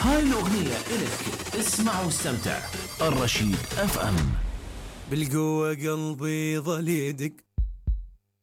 هاي الأغنية إلك، اسمع واستمتع. الرشيد اف ام. بالقوة قلبي ظل يدق